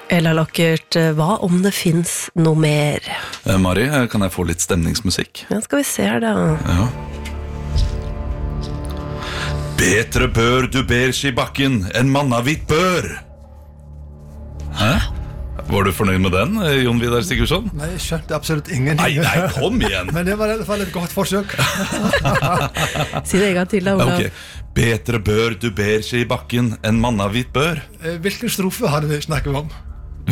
Ella Lockert, hva om det finnes noe mer? Mari, kan jeg få litt stemningsmusikk? Ja, skal vi se her da. Ja. Betre bør du ber seg I bakken enn mannavitt bør. Hæ? Var du fornøyd med den, Jon Vidar Sigurdsson? Nei, jeg skjønte absolutt ingenting. Nei, kom igjen! Men det var I alle fall et godt forsøk. Si det en gang til da, Olav. Okay. Betre bør du ber seg I bakken enn mannavitt bør. Hvilken strofe hadde vi snakket om?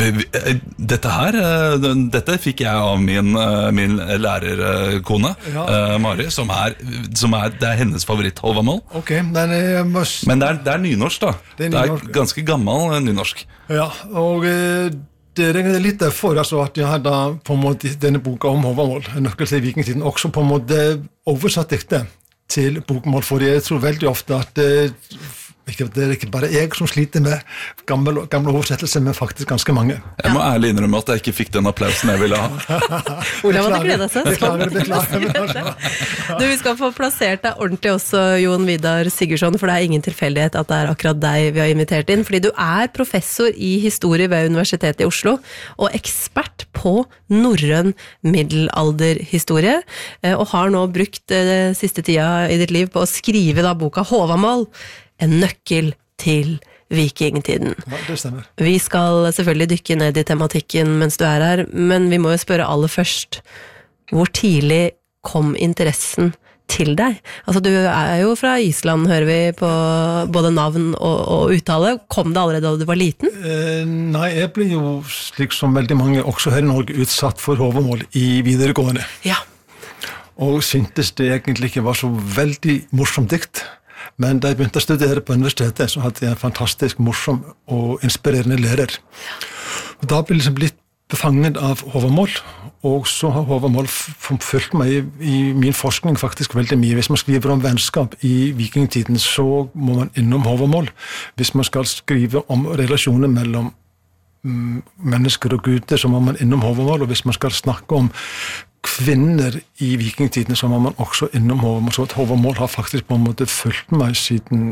Dette fikk jeg av min lærerkone, Mari, som det hennes favoritt Håvamål. Ok, men Men det nynorsk da. Det ganske gammel nynorsk. Ja, og det regner litt derfor at jeg hadde på en måte denne boka om Håvamål, Nøkkel til vikingtiden, også på en måte oversatt diktet til bokmål, for jeg tror veldig ofte at det ikke bare jeg som sliter med gamle oversettelser, men faktisk ganske mange. Jeg må ærlig innrømme at jeg ikke fikk den applausen jeg ville ha. Olav hadde gledet seg. Beklager. Vi skal få plassert deg ordentlig også, Jon Vidar Sigurdsson, for det ingen tilfeldighet at det akkurat deg vi har invitert inn, fordi du professor I historie ved Universitetet I Oslo, og ekspert på norrøn middelalderhistorie, og har nå brukt siste tida I ditt liv på å skrive da boka Håvamål, en nøkkel til vikingtiden. Ja, det stemmer. Vi skal selvfølgelig dykke ned I tematikken mens du her, men vi må jo spørre aller først, hvor tidlig kom interessen til deg? Altså, du jo fra Island, hører vi på både navn og uttale. Kom det allerede da du var liten? Nei, jeg ble jo, slik som veldig mange, også her I Norge, utsatt for Håvamål I videregående. Ja. Og syntes det egentlig ikke var så veldig morsomt dikt. Men da jeg begynte å studere på universitetet, så hadde jeg en fantastisk morsom og inspirerende lærer. Og da ble jeg liksom blitt befanget av Håvamål, og så har Håvamål fulgt meg I min forskning faktisk veldig mye. Hvis man skriver om vennskap I vikingtiden, så må man innom Håvamål. Hvis man skal skrive om relasjoner mellom mennesker og guder, så må man innom Håvamål, og hvis man skal snakke om kvinner I vikingtiden, så må man også innom Håvamål, så at Håvamål har faktisk på en måte fulgt meg siden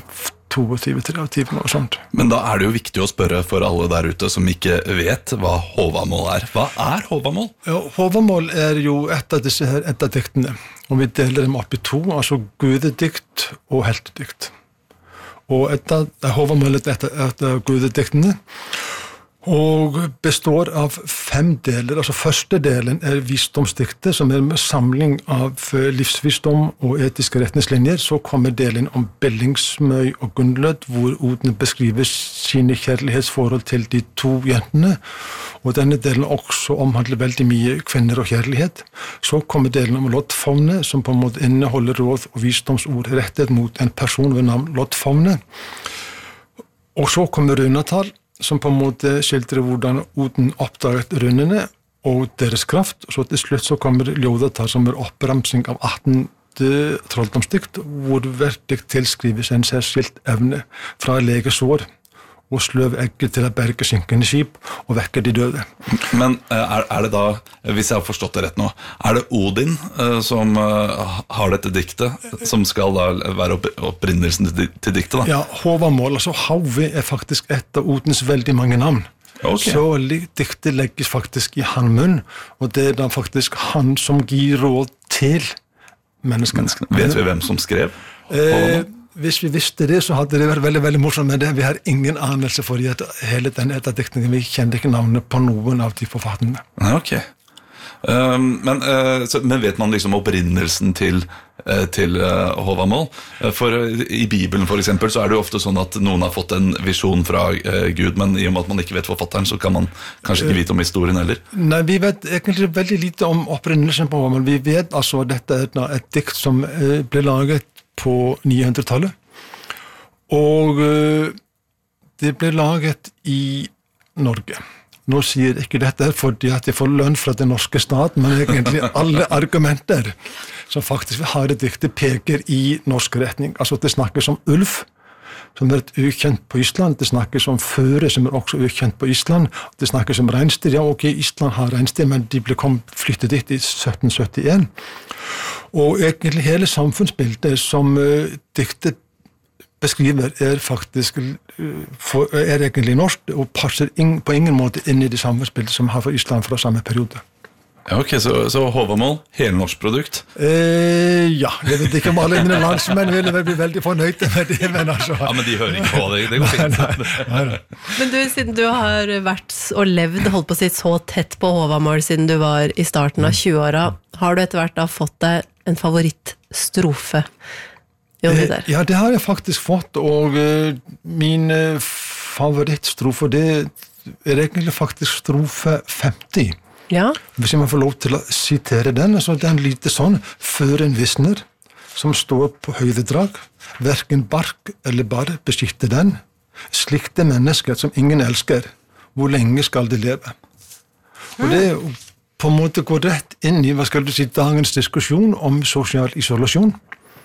22-23 og sånt. Men da det jo viktig å spørre for alle der ute som ikke vet hva Håvamål Hva Håvamål? Ja, Håvamål jo et av disse her etterdiktene, og vi deler dem opp I to, altså gudedikt og heltedikt. Og Håvamål et av gudediktene, og består av 5 deler. Altså første delen visdomsdiktet, som en samling av livsvisdom og etiske retningslinjer. Så kommer delen om Bellingsmøy og Gunnlød, hvor Odin beskriver sine kjærlighetsforhold til de 2 jentene. Og denne delen også omhandler veldig mye kvinner og kjærlighet. Så kommer delen om Loddfavne, som på en måte inneholder råd og visdomsord rettet mot en person ved navn Loddfavne. Og så kommer runetall, som på en måte skildrer hvordan Odin oppdaget rundene og deres kraft, og så til slutt så kommer Ljóðatal, som oppramsing av 18 trolldomsdikt, hvor hvert dikt tilskrives en særskilt evne fra legesår og sløv egget til å berge synkende skip og vekke de døde. Men det da, hvis jeg har forstått det rett nå, det Odin som har dette diktet, som skal da være opprinnelsen til diktet da? Ja, Håvamål, altså Havi faktisk et av Odins veldig mange navn. Okay. Så diktet legges faktisk I han munn, og det da faktisk han som gir råd til menneskene. Vet vi hvem som skrev Håvamål? Hvis vi visste det, så hadde det vært veldig, veldig morsomt, men vi har ingen anelse for hele denne etterdiktningen. Vi kjenner ikke navnet på noen av de forfatterne. Ok. Men vet man liksom opprinnelsen til Håvamål? For I Bibelen for eksempel, så det jo ofte sånn at noen har fått en visjon fra Gud, men I og med at man ikke vet forfatteren, så kan man kanskje ikke vite om historien heller. Nei, vi vet egentlig veldig lite om opprinnelsen på Håvamål. Vi vet altså at dette et dikt som ble laget på 900-tallet, og det ble laget I Norge. Nå sier ikke dette fordi at jeg får lønn fra den norske stat, men egentlig alle argumenter som faktisk har det diktet peker I norsk retning. Altså det snakkes om ulv, som et ukjent på Island, det snakkes om føre, som også ukjent på Island, det snakkes om reinsdyr. Ja, ok, Island har reinsdyr, men de ble flyttet dit I 1771. Og egentlig hele samfunnsbildet som diktet beskriver faktisk egentlig norsk og passer på ingen måte inn i det samme spillet som har for Island fra samme periode. Ja, ok, så Håvamål, helnorsk produkt? Ja, jeg vet ikke om alle mine landsmenn ville bli veldig fornøyde med det, men altså... Ja, men de hører ikke på det, det går fint. Nei. Men du, siden du har vært og levd, holdt på å si, så tett på Håvamål siden du var i starten av 20-åra, har du etter hvert da fått deg en favorittstrofe? Jon Vidar? Ja, det har jeg faktisk fått, og min favorittstrofe, det egentlig faktisk strofe 50. Ja. Hvis jeg må få lov til å sitere den, så den lyder sånn: Føren visner, som står på høydedrag, hverken bark eller bar beskytter den. Slikte mennesker som ingen elsker, hvor lenge skal de leve? Og det på en måte går rett inn i, hva skal du si, dagens diskusjon om sosial isolasjon.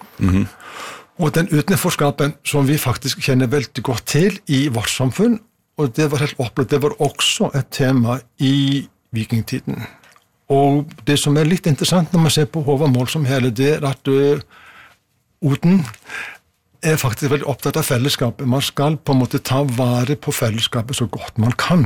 Og den utenforskapen som vi faktisk kjenner veldig godt til i vårt samfunn, og det var helt opplevd, det var også et tema i vikingtiden. Og det som litt interessant når man ser på Håvamål som hele, det at Oden faktisk veldig opptatt av fellesskapet. Man skal på en måte ta vare på fellesskapet så godt man kan.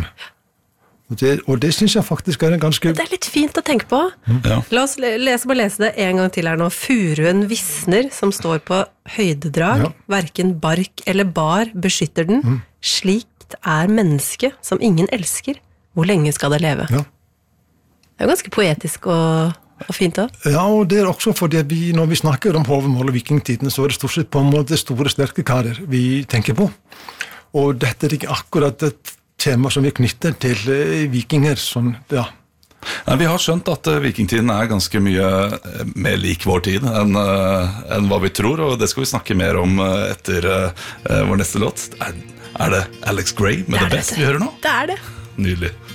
Og det synes jeg faktisk en ganske... Det litt fint å tenke på. Ja. La oss lese det en gang til her nå. Furuen visner, som står på høydedrag, hverken bark eller bar beskytter den. Slikt mennesket som ingen elsker. Hvor lenge skal det leve? Ja. Det ganske poetisk og fint da. Ja, og det også fordi når vi snakker om Håvamål og vikingtiden, så det stort sett på en måte store, sterke karer vi tenker på. Og dette ikke akkurat et tema som vi knytter til vikinger, sånn, ja. Nei, vi har skjønt at vikingtiden ganske mye mer lik vår tid enn hva vi tror, og det skal vi snakke mer om etter vår neste låt. Det Alex Gray med The Best vi hører nå? Det det. Nydelig.